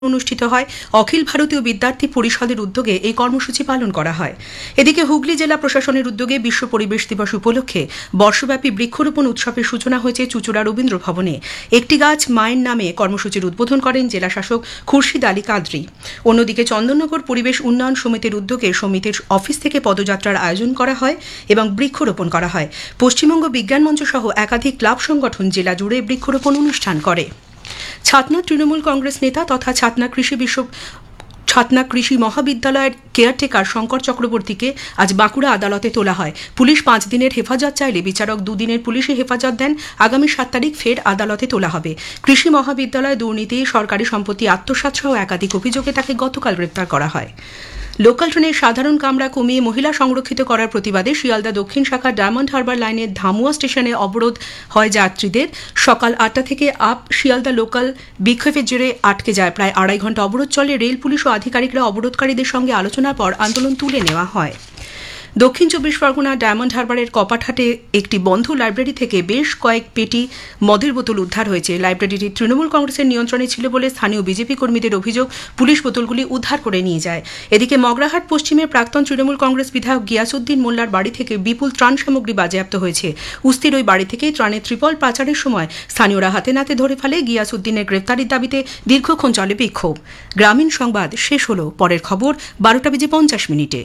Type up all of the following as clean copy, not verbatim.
অনুষ্ঠিত হয় অখিল ভারতীয় বিদ্যার্থী পরিষদের উদ্যোগে এই কর্মসূচি পালন করা হয়। এদিকে হুগলি জেলা প্রশাসনের উদ্যোগে বিশ্ব পরিবেশ দিবস উপলক্ষে বর্ষব্যাপী বৃক্ষরোপণ উৎসবের সূচনা হয়েছে চুঁচুড়া রবীন্দ্র ভবনে। একটি গাছ মায়ের নামে কর্মসূচির উদ্বোধন করেন জেলা শাসক খুরশিদ আলী কাদরি। অন্যদিকে চন্দননগর পরিবেশ উন্নয়ন সমিতির উদ্যোগে সমিতির অফিস থেকে পদযাত্রার আয়োজন করা হয় এবং বৃক্ষরোপণ করা হয়। পশ্চিমবঙ্গ বিজ্ঞান মঞ্চ সহ একাধিক ক্লাব সংগঠন জেলা জুড়ে বৃক্ষরোপণ অনুষ্ঠান করে। ছাতনা তৃণমূল কংগ্রেস নেতা তথা ছাতনা কৃষি মহাবিদ্যালয়ের কেয়ারটেকার শঙ্কর চক্রবর্তীকে আজ বাঁকুড়া আদালতে তোলা হয়। পুলিশ 5 দিনের হেফাজত চাইলে বিচারক 2 দিনের পুলিশি হেফাজত দেন। আগামী 7 তারিখ ফের আদালতে তোলা হবে। কৃষি মহাবিদ্যালয় দুর্নীতি, সরকারি সম্পত্তি আত্মসাৎ সহ একাধিক অভিযোগে তাকে গতকাল গ্রেপ্তার করা হয়। লোকাল ট্রেনের সাধারণ কামরা কমিয়ে মহিলা সংরক্ষিত করার প্রতিবাদে শিয়ালদা দক্ষিণ শাখা ডায়মন্ড হারবার লাইনের ধামুয়া স্টেশনে অবরোধ হয় যাত্রীদের। সকাল 8টা থেকে আপ শিয়ালদা লোকাল বিক্ষোভের জেরে আটকে যায়। প্রায় 2.5 ঘন্টা অবরোধ চলে। রেল পুলিশ ও আধিকারিকরা অবরোধকারীদের সঙ্গে আলোচনার পর আন্দোলন তুলে নেওয়া হয়। দক্ষিণ 24 পরগনা ডায়মন্ড হারবারের কপাটহাটে একটি বন্ধ লাইব্রেরি থেকে বেশ কয়েক পেটি মদের বোতল উদ্ধার হয়েছে। লাইব্রেরিটি তৃণমূল কংগ্রেসের নিয়ন্ত্রণে ছিল বলে স্থানীয় বিজেপি কর্মীদের অভিযোগ। পুলিশ বোতলগুলি উদ্ধার করে নিয়ে যায়। এদিকে মগরাহাট পশ্চিমের প্রাক্তন তৃণমূল কংগ্রেস বিধায়ক গিয়াসউদ্দিন মোল্লার বাড়ি থেকে বিপুল ত্রাণ সামগ্রী বাজেয়াপ্ত হয়েছে। উস্তির ওই বাড়ি থেকেই ত্রাণের ত্রিপল পাচারের সময় স্থানীয়রা হাতে নাতে ধরে ফেলে। গিয়াসউদ্দিনের গ্রেফতারির দাবিতে দীর্ঘক্ষণ চলে বিক্ষোভ। গ্রামীণ সংবাদ শেষ হল। পরের খবর 12:50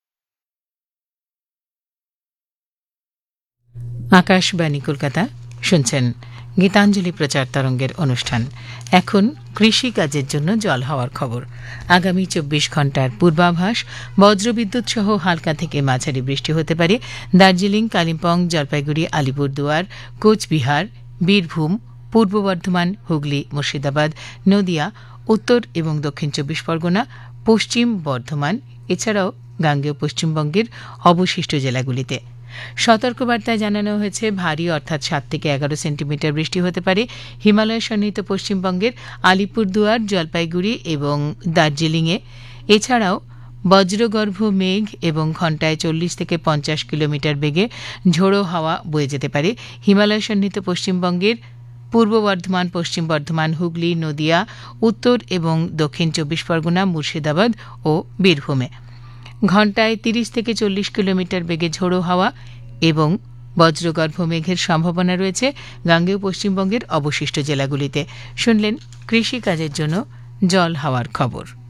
আকাশবাণী কলকাতা শুনছেন গীতাঞ্জলি প্রচার তরঙ্গের অনুষ্ঠান। এখন কৃষি কাজের জন্য জল হওয়ার খবর। আগামী 24 ঘন্টার পূর্বাভাস। বজ্রবিদ্যুৎ সহ হালকা থেকে মাঝারি বৃষ্টি হতে পারে দার্জিলিং, কালিম্পং, জলপাইগুড়ি, আলিপুরদুয়ার, কোচবিহার, বীরভূম, পূর্ব বর্ধমান, হুগলি, মুর্শিদাবাদ, নদিয়া, উত্তর এবং দক্ষিণ 24 পরগনা, পশ্চিম বর্ধমান এছাড়াও গাঙ্গেয় পশ্চিমবঙ্গের অবশিষ্ট জেলাগুলিতে। সতর্কবার্তায় জানানো হয়েছে ভারী অর্থাৎ 7 থেকে 11 সেন্টিমিটার বৃষ্টি হতে পারে হিমালয় সন্নিহিত পশ্চিমবঙ্গের আলিপুরদুয়ার, জলপাইগুড়ি এবং দার্জিলিংয়ে। এছাড়াও বজ্রগর্ভ মেঘ এবং ঘণ্টায় 40 থেকে 50 কিলোমিটার বেগে ঝোড়ো হাওয়া বয়ে যেতে পারে হিমালয় সন্নিহিত পশ্চিমবঙ্গের পূর্ব বর্ধমান, পশ্চিম বর্ধমান, হুগলি, নদিয়া, উত্তর এবং দক্ষিণ 24 পরগনা, মুর্শিদাবাদ ও বীরভূমে। ঘণ্টায় 30 থেকে 40 কিলোমিটার বেগে ঝোড়ো হাওয়া এবং বজ্রগর্ভ মেঘের সম্ভাবনা রয়েছে গাঙ্গেয় পশ্চিমবঙ্গের অবশিষ্ট জেলাগুলিতে। শুনলেন কৃষি কাজের জন্য জল হওয়ার খবর।